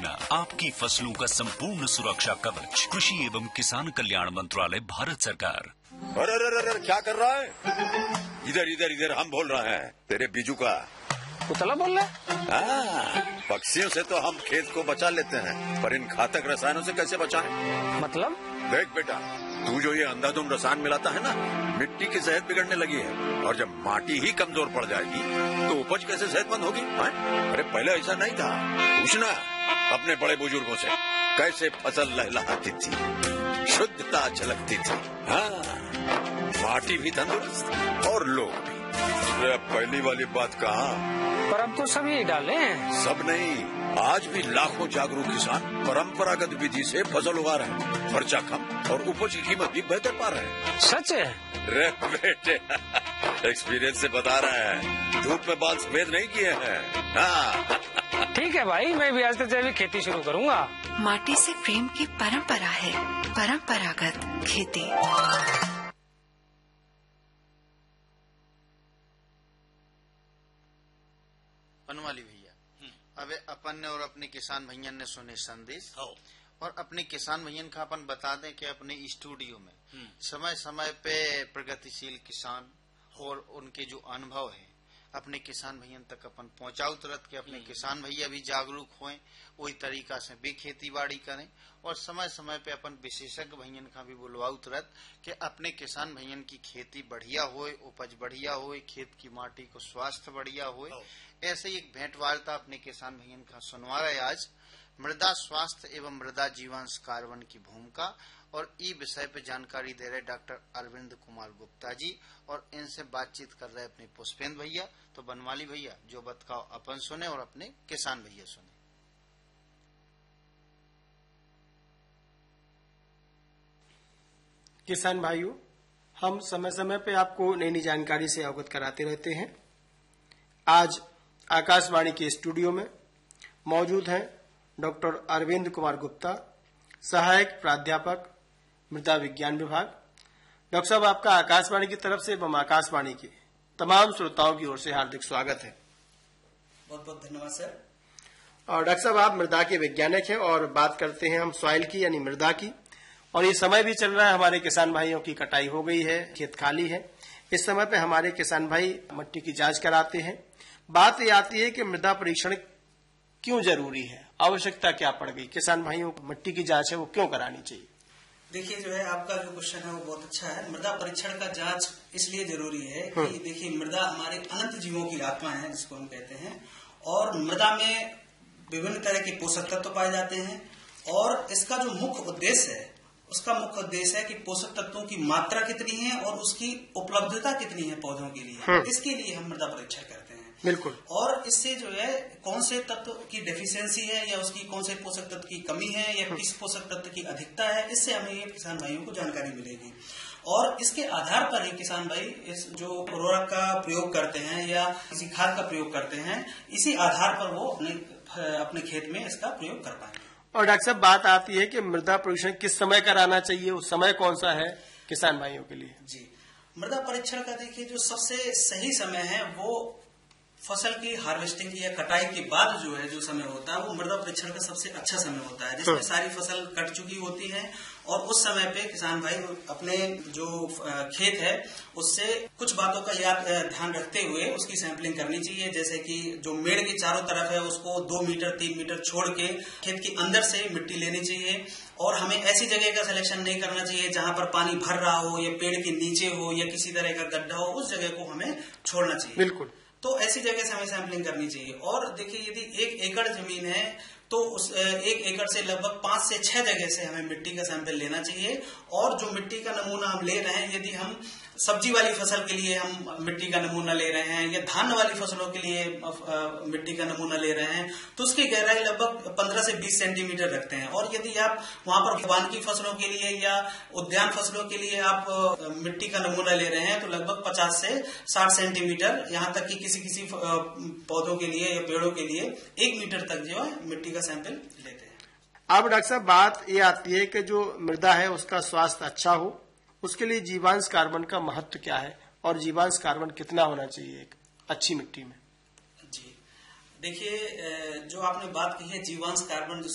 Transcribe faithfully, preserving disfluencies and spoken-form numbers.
बीमा, आपकी फसलों का संपूर्ण सुरक्षा कवच। कृषि एवं किसान कल्याण मंत्रालय, भारत सरकार। अरे अरे अरे क्या कर रहा है? इधर इधर इधर हम बोल रहे हैं तेरे बीजू का। कुतला बोल रहा है? पक्षियों से तो हम खेत को बचा लेते हैं, पर इन घातक रसायनों से कैसे बचाएं? मतलब? देख बेटा, तू जो ये अंधाधुंध रसायन मिलाता है ना, मिट्टी की सेहत बिगड़ने लगी है। और जब माटी ही कमजोर पड़ जाएगी तो उपज कैसे सेहतमंद होगी? अरे पहले ऐसा नहीं था। पूछना अपने बड़े बुजुर्गों से, कैसे फसल लहलहाती थी, शुद्धता झलकती थी। हाँ, माटी भी तंदुरुस्त और लोग भी। पहली वाली बात कहा, पर अब तो सभी डाले हैं। सब नहीं, आज भी लाखों जागरूक किसान परंपरागत विधि से फसल उगा रहे हैं। खर्चा कम और उपज की कीमत भी बेहतर पा रहे हैं। सच है? रे बेटे, एक्सपीरियंस से बता रहे हैं, धूप में बाल सफेद नहीं किए हैं। हाँ। ठीक है भाई, मैं भी आज से जैविक खेती शुरू करूंगा। माटी से प्रेम की परंपरा है, परंपरागत खेती। बनवाली भैया, अब अपन ने और अपने किसान भैयन ने सुने संदेश, और अपने किसान भैयन का अपन बता दें कि अपने स्टूडियो में समय समय पे प्रगतिशील किसान और उनके जो अनुभव है अपने किसान भैयन तक अपन पहुंचाओ तुरंत के अपने किसान भैया भी जागरूक होएं, वही तरीका से भी खेती बाड़ी करें। और समय समय पे अपन विशेषज्ञ भैयन का भी बुलवाओ तुरंत कि अपने किसान भैयन की खेती बढ़िया होए, उपज बढ़िया होए, खेत की माटी को स्वास्थ्य बढ़िया होए। ऐसे ही एक भेंट वार्ता अपने किसान भैयन का सुनवा रहे आज, मृदा स्वास्थ्य एवं मृदा जीवांश कार्बन की भूमिका, और ई विषय पे जानकारी दे रहे डॉक्टर अरविंद कुमार गुप्ता जी, और इनसे बातचीत कर रहे अपने पुष्पेंद्र भैया। तो बनवाली भैया जो बताओ अपन सुने और अपने किसान भैया सुने। किसान भाइयों, हम समय समय पे आपको नई नई जानकारी से अवगत कराते रहते हैं। आज आकाशवाणी के स्टूडियो में मौजूद हैं डॉक्टर अरविंद कुमार गुप्ता, सहायक प्राध्यापक मृदा विज्ञान विभाग। डॉक्टर साहब, आपका आकाशवाणी की तरफ से एवं आकाशवाणी के तमाम श्रोताओं की ओर से हार्दिक स्वागत है। बहुत बहुत धन्यवाद सर। और डॉक्टर साहब, आप मृदा के वैज्ञानिक हैं और बात करते हैं हम सॉइल की, यानी मृदा की। और ये समय भी चल रहा है, हमारे किसान भाइयों की कटाई हो गई है, खेत खाली है। इस समय पे हमारे किसान भाई मिट्टी की जांच कराते हैं। बात ये आती है कि मृदा परीक्षण क्यों जरूरी है, आवश्यकता क्या पड़ गई, किसान भाइयों को मिट्टी की जांच है वो क्यों करानी चाहिए? देखिए, जो है आपका जो क्वेश्चन है वो बहुत अच्छा है। मृदा परीक्षण का जांच इसलिए जरूरी है कि देखिए, मृदा हमारे अनंत जीवों की आत्मा है जिसको हम कहते हैं, और मृदा में विभिन्न तरह के पोषक तत्व पाए जाते हैं। और इसका जो मुख्य उद्देश्य है, उसका मुख्य उद्देश्य है कि पोषक तत्वों की मात्रा कितनी है और उसकी उपलब्धता कितनी है पौधों के लिए। इसके लिए हम मृदा परीक्षण करते हैं। बिल्कुल। और इससे जो है कौन से तत्व की डेफिशिएंसी है, या उसकी कौन से पोषक तत्व की कमी है, या किस पोषक तत्व की अधिकता है, इससे हमें ये किसान भाइयों को जानकारी मिलेगी। और इसके आधार पर ही किसान भाई इस जो उर्वरक का प्रयोग करते हैं या किसी खाद का प्रयोग करते हैं, इसी आधार पर वो अपने अपने खेत में इसका प्रयोग कर पाएंगे। और डॉक्टर साहब, बात आती है कि मृदा परीक्षण किस समय कराना चाहिए, उस समय कौन सा है किसान भाइयों के लिए? जी, मृदा परीक्षण का देखिए जो सबसे सही समय है वो फसल की हार्वेस्टिंग या कटाई के बाद जो है जो समय होता है वो मृदा परीक्षण का सबसे अच्छा समय होता है, जिसमें सारी फसल कट चुकी होती है। और उस समय पे किसान भाई अपने जो खेत है उससे कुछ बातों का याद ध्यान रखते हुए उसकी सैंपलिंग करनी चाहिए। जैसे कि जो मेड़ के चारों तरफ है उसको दो मीटर तीन मीटर छोड़ के खेत के अंदर से मिट्टी लेनी चाहिए। और हमें ऐसी जगह का सिलेक्शन नहीं करना चाहिए जहां पर पानी भर रहा हो या पेड़ के नीचे हो या किसी तरह का गड्ढा हो, उस जगह को हमें छोड़ना चाहिए। बिल्कुल। तो ऐसी जगह से हमें सैंपलिंग करनी चाहिए। और देखिए, यदि एक एकड़ जमीन है तो उस एक एकड़ से लगभग पांच से छह जगह से हमें मिट्टी का सैंपल लेना चाहिए। और जो मिट्टी का नमूना हम ले रहे हैं, यदि हम सब्जी वाली फसल के लिए हम मिट्टी का नमूना ले रहे हैं या धान वाली फसलों के लिए मिट्टी का नमूना ले रहे हैं, तो उसकी गहराई लगभग पंद्रह से बीस सेंटीमीटर रखते हैं। और यदि आप वहां पर वानिकी फसलों के लिए या उद्यान फसलों के लिए आप मिट्टी का नमूना ले रहे हैं तो लगभग पचास से साठ सेंटीमीटर, यहाँ तक कि किसी किसी पौधों के लिए या पेड़ों के लिए एक मीटर तक जो है मिट्टी का सैंपल लेते हैं। अब डॉक्टर साहब, बात ये आती है कि जो मृदा है उसका स्वास्थ्य अच्छा हो, उसके लिए जीवांश कार्बन का महत्व क्या है और जीवांश कार्बन कितना होना चाहिए एक अच्छी मिट्टी में? जी, देखिए, जो आपने बात कही है जीवांश कार्बन